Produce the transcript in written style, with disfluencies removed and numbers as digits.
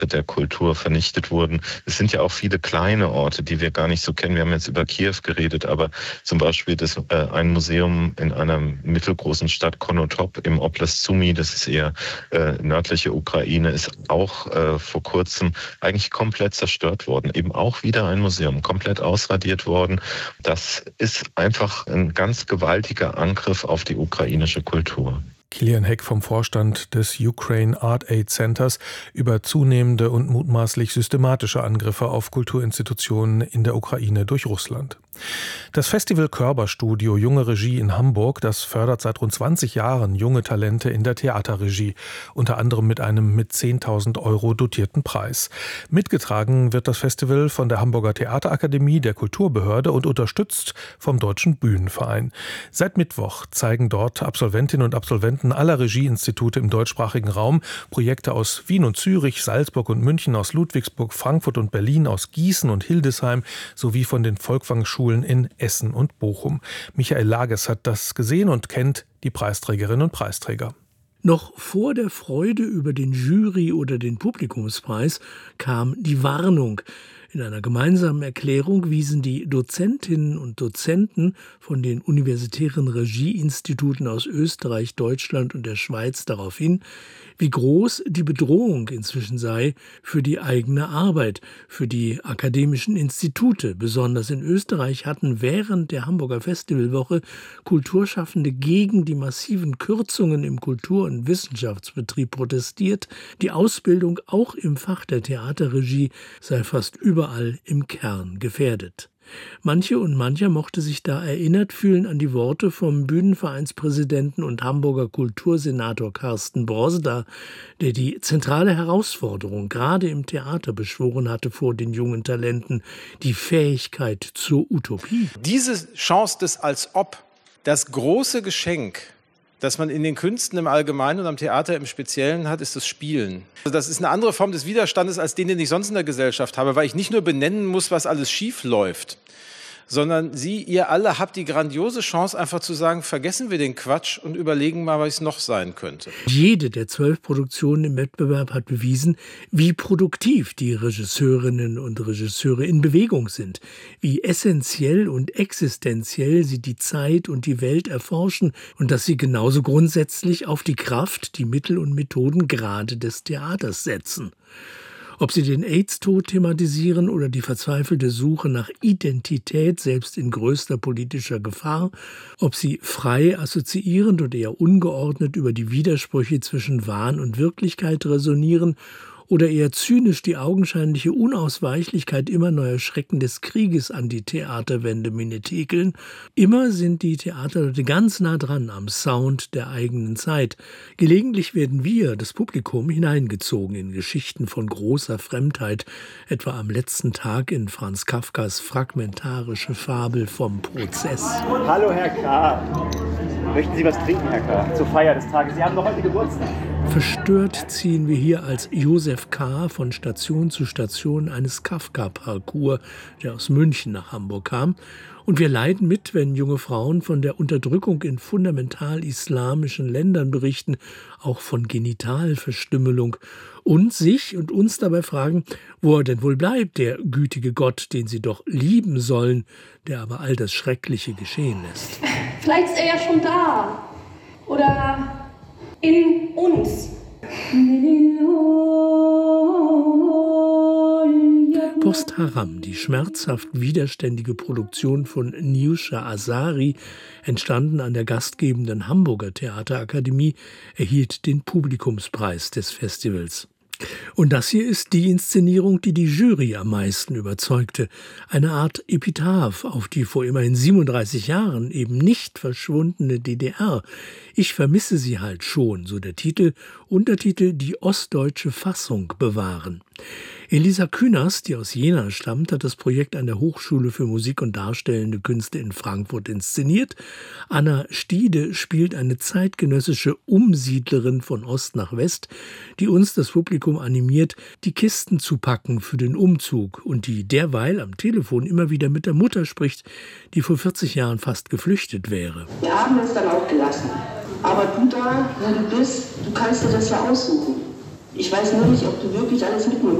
der Kultur vernichtet wurden. Es sind ja auch viele kleine Orte, die wir gar nicht so kennen. Wir haben jetzt über Kiew geredet, aber zum Beispiel ein Museum in einer mittelgroßen Stadt Konotop im Oblast Sumy, das ist eher nördliche Ukraine, ist auch vor kurzem eigentlich komplett zerstört worden. Eben auch wieder ein Museum, komplett ausradiert worden. Das ist einfach ein ganz gewaltiger Angriff auf die ukrainische Kultur. Kilian Heck vom Vorstand des Ukraine Art Aid Centers über zunehmende und mutmaßlich systematische Angriffe auf Kulturinstitutionen in der Ukraine durch Russland. Das Festival Körperstudio Junge Regie in Hamburg, das fördert seit rund 20 Jahren junge Talente in der Theaterregie, unter anderem mit einem mit 10.000 € dotierten Preis. Mitgetragen wird das Festival von der Hamburger Theaterakademie, der Kulturbehörde und unterstützt vom Deutschen Bühnenverein. Seit Mittwoch zeigen dort Absolventinnen und Absolventen aller Regieinstitute im deutschsprachigen Raum Projekte aus Wien und Zürich, Salzburg und München, aus Ludwigsburg, Frankfurt und Berlin, aus Gießen und Hildesheim sowie von den Folkwang-Schulen in Essen und Bochum. Michael Lages hat das gesehen und kennt die Preisträgerinnen und Preisträger. Noch vor der Freude über den Jury- oder den Publikumspreis kam die Warnung. In einer gemeinsamen Erklärung wiesen die Dozentinnen und Dozenten von den universitären Regieinstituten aus Österreich, Deutschland und der Schweiz darauf hin, wie groß die Bedrohung inzwischen sei für die eigene Arbeit, für die akademischen Institute. Besonders in Österreich hatten während der Hamburger Festivalwoche Kulturschaffende gegen die massiven Kürzungen im Kultur- und Wissenschaftsbetrieb protestiert. Die Ausbildung auch im Fach der Theaterregie sei fast überall im Kern gefährdet. Manche und mancher mochte sich da erinnert fühlen an die Worte vom Bühnenvereinspräsidenten und Hamburger Kultursenator Carsten Brosda, der die zentrale Herausforderung gerade im Theater beschworen hatte vor den jungen Talenten, die Fähigkeit zur Utopie. Diese Chance des Als-Ob, das große Geschenk, das man in den Künsten im Allgemeinen und am Theater im Speziellen hat, ist das Spielen. Also das ist eine andere Form des Widerstandes als den ich sonst in der Gesellschaft habe, weil ich nicht nur benennen muss, was alles schief läuft, sondern ihr alle habt die grandiose Chance, einfach zu sagen, vergessen wir den Quatsch und überlegen mal, was es noch sein könnte. Jede der 12 Produktionen im Wettbewerb hat bewiesen, wie produktiv die Regisseurinnen und Regisseure in Bewegung sind, wie essentiell und existenziell sie die Zeit und die Welt erforschen und dass sie genauso grundsätzlich auf die Kraft, die Mittel und Methoden gerade des Theaters setzen. Ob sie den AIDS-Tod thematisieren oder die verzweifelte Suche nach Identität, selbst in größter politischer Gefahr, ob sie frei assoziierend und eher ungeordnet über die Widersprüche zwischen Wahn und Wirklichkeit resonieren oder eher zynisch die augenscheinliche Unausweichlichkeit immer neuer Schrecken des Krieges an die Theaterwände minnetekeln. Immer sind die Theaterleute ganz nah dran am Sound der eigenen Zeit. Gelegentlich werden wir, das Publikum, hineingezogen in Geschichten von großer Fremdheit, etwa am letzten Tag in Franz Kafkas fragmentarische Fabel vom Prozess. Hallo Herr K. Möchten Sie was trinken, Herr K., zur Feier des Tages? Sie haben doch heute Geburtstag. Verstört ziehen wir hier als Josef K. von Station zu Station eines Kafka-Parcours, der aus München nach Hamburg kam. Und wir leiden mit, wenn junge Frauen von der Unterdrückung in fundamental islamischen Ländern berichten, auch von Genitalverstümmelung und sich und uns dabei fragen, wo er denn wohl bleibt, der gütige Gott, den sie doch lieben sollen, der aber all das Schreckliche geschehen lässt. Vielleicht ist er ja schon da. Oder in uns. Post Haram, die schmerzhaft widerständige Produktion von Niusha Asari, entstanden an der gastgebenden Hamburger Theaterakademie, erhielt den Publikumspreis des Festivals. Und das hier ist die Inszenierung, die die Jury am meisten überzeugte. Eine Art Epitaph auf die vor immerhin 37 Jahren eben nicht verschwundene DDR. Ich vermisse sie halt schon, so der Titel. Untertitel: Die ostdeutsche Fassung bewahren. Elisa Künast, die aus Jena stammt, hat das Projekt an der Hochschule für Musik und Darstellende Künste in Frankfurt inszeniert. Anna Stiede spielt eine zeitgenössische Umsiedlerin von Ost nach West, die uns, das Publikum, animiert, die Kisten zu packen für den Umzug und die derweil am Telefon immer wieder mit der Mutter spricht, die vor 40 Jahren fast geflüchtet wäre. Wir haben es dann auch gelassen. Aber du da, wo du bist, du kannst dir das ja aussuchen. Ich weiß nur nicht, ob du wirklich alles mitnehmen